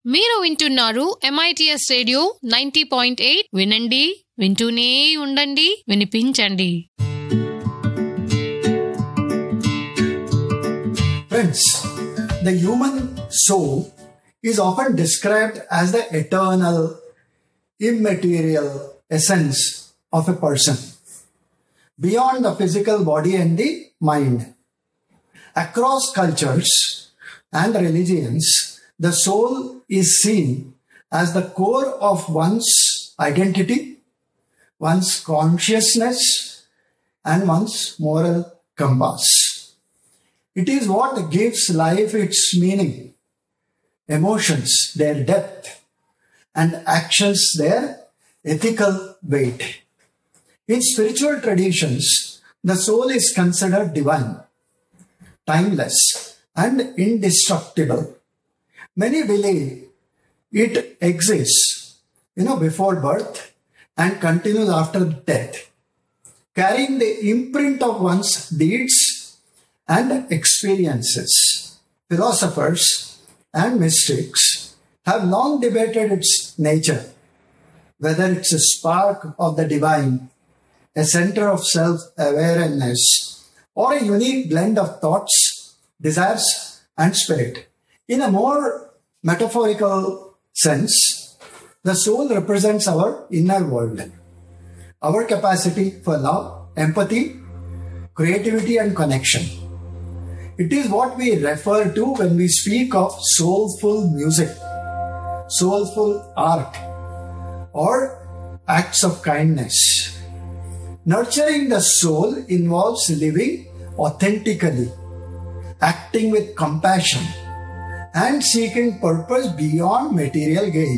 మీరు వింటున్నారు MITS radio 90.8. వినండి, వింటూనే ఉండండి, వినిపించండి. Friends, the human soul is often described as the eternal, immaterial essence of a person, beyond the physical body and the mind. Across cultures and religions, the soul is seen as the core of one's identity, one's consciousness, and one's moral compass. It is what gives life its meaning, emotions their depth, and actions their ethical weight. In spiritual traditions, the soul is considered divine, timeless, and indestructible. Many believe it exists, before birth and continues after death, carrying the imprint of one's deeds and experiences. Philosophers and mystics have long debated its nature, whether it's a spark of the divine, a center of self-awareness, or a unique blend of thoughts, desires, and spirit. In a more metaphorical sense, the soul represents our inner world, our capacity for love, empathy, creativity, and connection. It is what we refer to when we speak of soulful music, soulful art, or acts of kindness. Nurturing the soul involves living authentically, acting with compassion, and seeking purpose beyond material gain.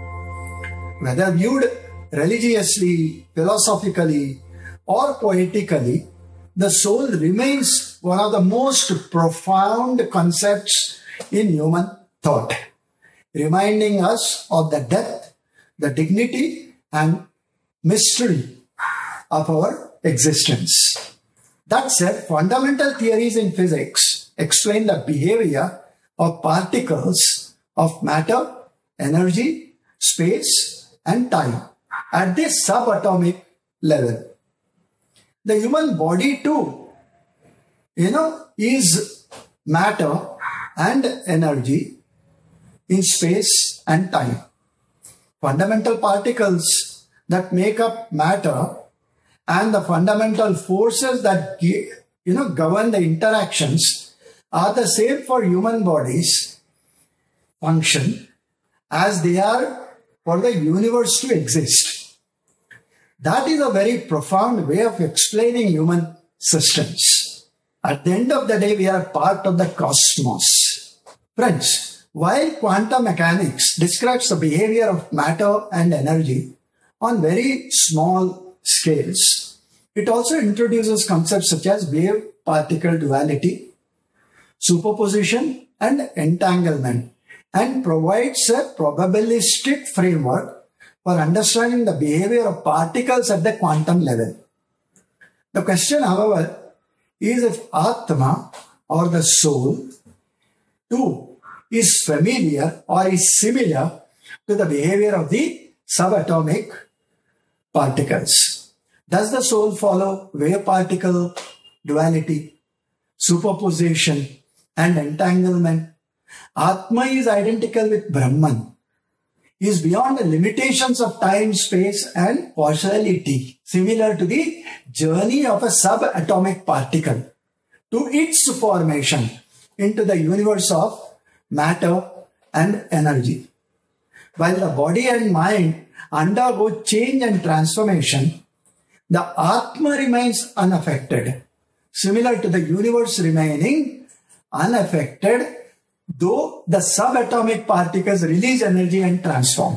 Whether viewed religiously, philosophically, or poetically, the soul remains one of the most profound concepts in human thought, reminding us of the depth, the dignity, and mystery of our existence. That said, fundamental theories in physics explain the behavior of particles of matter, energy, space, and time at this subatomic level. The human body too, is matter and energy in space and time. Fundamental particles that make up matter and the fundamental forces that govern the interactions are the same for human bodies function as they are for the universe to exist. That is a very profound way of explaining human systems. At the end of the day, we are part of the cosmos. Friends, while quantum mechanics describes the behavior of matter and energy on very small scales, it also introduces concepts such as wave-particle duality, superposition, and entanglement, and provides a probabilistic framework for understanding the behavior of particles at the quantum level. The question, however, is if Atma, or the soul, too, is familiar or is similar to the behavior of the subatomic particles. Does the soul follow wave-particle duality, superposition, and entanglement? Atma is identical with Brahman. He is beyond the limitations of time, space, and causality, similar to the journey of a subatomic particle to its formation into the universe of matter and energy. While the body and mind undergo change and transformation, the Atma remains unaffected, similar to the universe remaining unaffected, though the subatomic particles release energy and transform.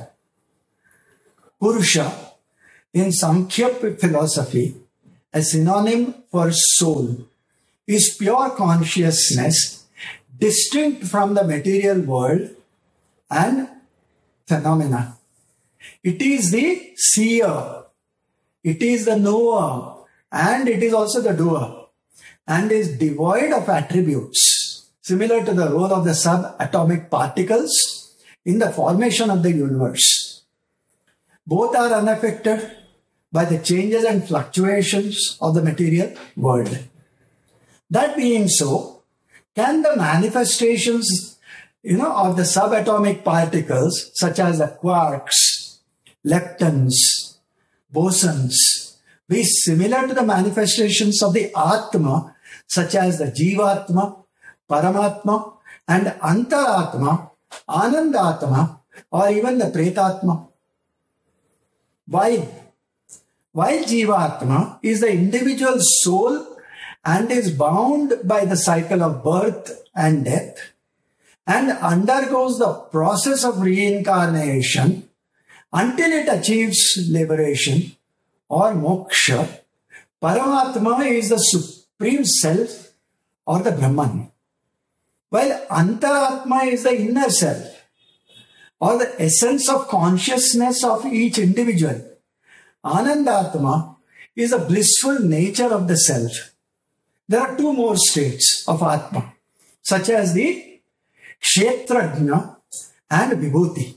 Purusha, in Sankhya philosophy, a synonym for soul, is pure consciousness distinct from the material world and phenomena. It is the seer, it is the knower, and it is also the doer, and is devoid of attributes. Similar to the role of the subatomic particles, in the formation of the universe. Both are unaffected by the changes and fluctuations of the material world. That being so, can the manifestations, of the subatomic particles such as the quarks, leptons, bosons be similar to the manifestations of the Atma such as the Jivatma, Paramatma and Antaratma, Anandatma or even the Pretatma? Why? While Jivatma is the individual soul and is bound by the cycle of birth and death and undergoes the process of reincarnation until it achieves liberation or moksha, Paramatma is the supreme self or the Brahman, while Antaratma is the inner self or the essence of consciousness of each individual. Anandatma is the blissful nature of the self. There are two more states of Atma, such as the Kshetrajna and Vibhuti.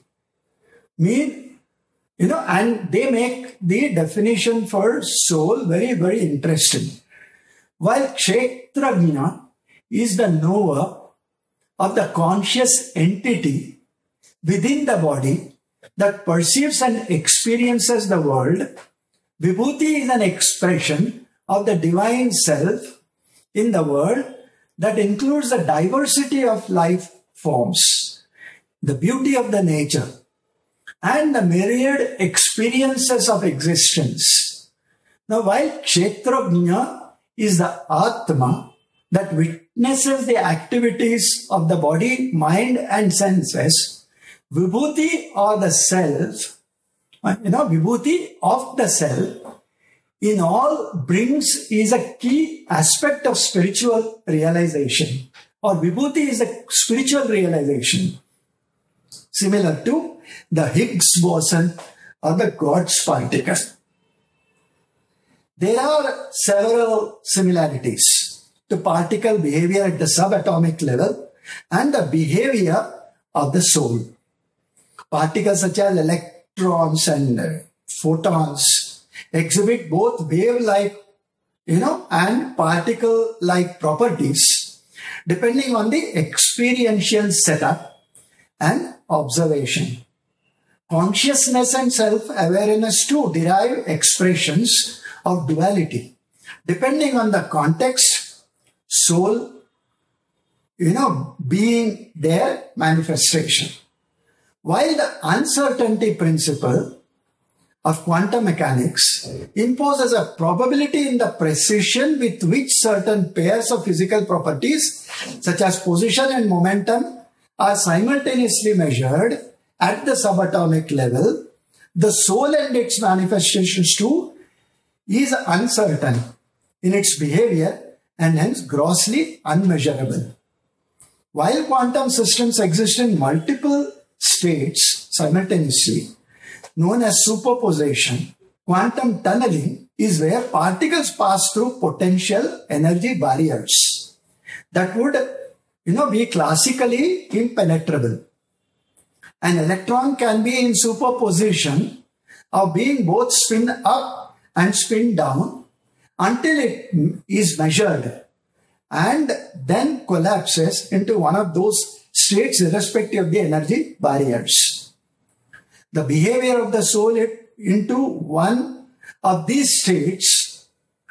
And they make the definition for soul very, very interesting. While Kshetrajna is the knower of the conscious entity within the body that perceives and experiences the world, Vibhuti is an expression of the divine self in the world that includes the diversity of life forms, the beauty of the nature, and the myriad experiences of existence. Now, while Kshetrajna is the Atma that witnesses the activities of the body, mind, and senses, Vibhuti or the self, Vibhuti of the self, in all brings is a key aspect of spiritual realization, or Vibhuti is a spiritual realization, similar to the Higgs boson or the God's particle. There are several similarities to particle behavior at the subatomic level and the behavior of the soul. Particles such as electrons and photons exhibit both wave-like, and particle-like properties depending on the experiential setup and observation. Consciousness and self-awareness too derive expressions of duality depending on the context, soul, being their manifestation. While the uncertainty principle of quantum mechanics imposes a probability in the precision with which certain pairs of physical properties, such as position and momentum, are simultaneously measured at the subatomic level, the soul and its manifestations too is uncertain in its behavior and hence grossly unmeasurable. While quantum systems exist in multiple states simultaneously, known as superposition, quantum tunneling is where particles pass through potential energy barriers that would, be classically impenetrable. An electron can be in superposition of being both spin up and spin down until it is measured and then collapses into one of those states irrespective of the energy barriers. The behavior of the soul into one of these states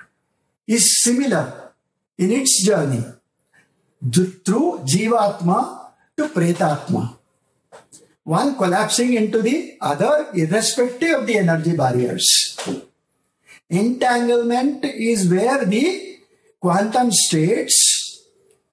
is similar in its journey through Jivatma to Pretatma, one collapsing into the other irrespective of the energy barriers. Entanglement is where the quantum states,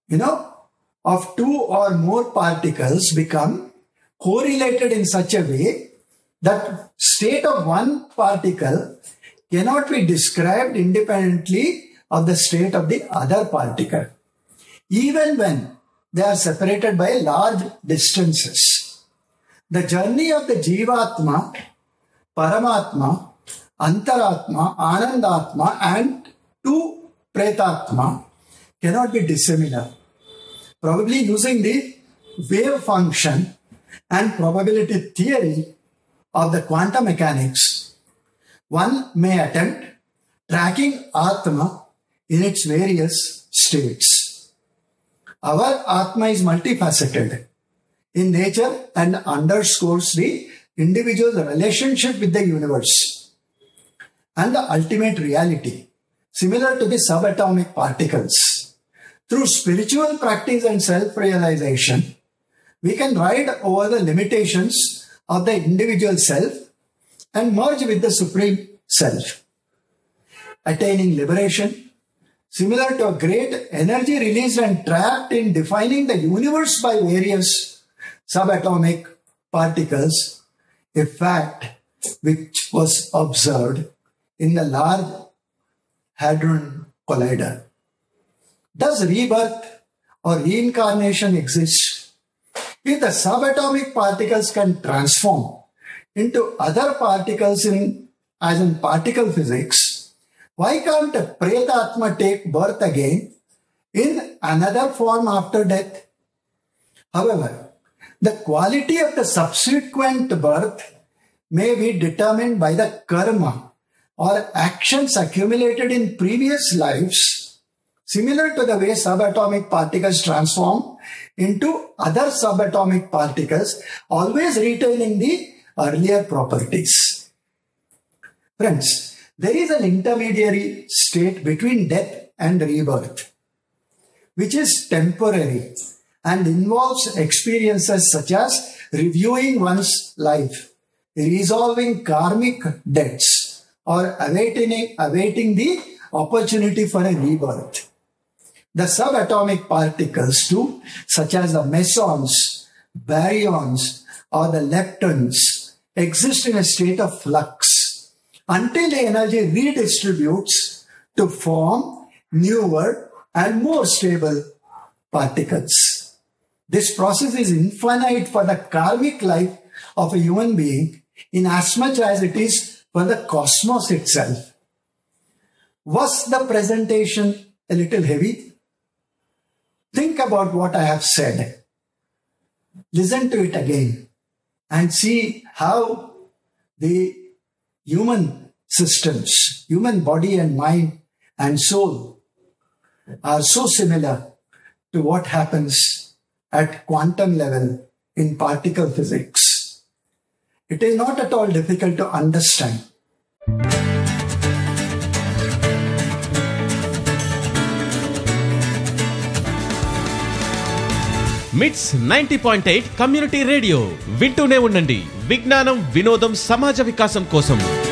of two or more particles become correlated in such a way that state of one particle cannot be described independently of the state of the other particle, even when they are separated by large distances. The journey of the Jivatma, Paramatma, Antaratma, Anandatma and to Pretatma cannot be dissimilar. Probably using the wave function and probability theory of the quantum mechanics, one may attempt tracking Atma in its various states. Our Atma is multifaceted in nature and underscores the individual's relationship with the universe and the ultimate reality, similar to the subatomic particles. Through spiritual practice and self-realization, we can ride over the limitations of the individual self and merge with the Supreme Self, attaining liberation, similar to a great energy released and trapped in defining the universe by various subatomic particles, a fact which was observed in the Large Hadron Collider. Does rebirth or reincarnation exist? If the subatomic particles can transform into other particles as in particle physics, why can't a Pretatma take birth again in another form after death? However, the quality of the subsequent birth may be determined by the karma or actions accumulated in previous lives, similar to the way subatomic particles transform into other subatomic particles, always retaining the earlier properties. Friends, there is an intermediary state between death and rebirth, which is temporary and involves experiences such as reviewing one's life, resolving karmic debts, or awaiting the opportunity for a rebirth. The subatomic particles too, such as the mesons, baryons, or the leptons, exist in a state of flux until the energy redistributes to form newer and more stable particles. This process is infinite for the karmic life of a human being in as much as it is for the cosmos itself. Was the presentation a little heavy? Think about what I have said. Listen to it again and see how the human systems, human body and mind and soul are so similar to what happens at quantum level in particle physics. It is not at all difficult to understand. మిట్స్ 90.8 community radio వింటూనే ఉండండి. విజ్ఞానం, వినోదం, సమాజ వికాసం కోసం.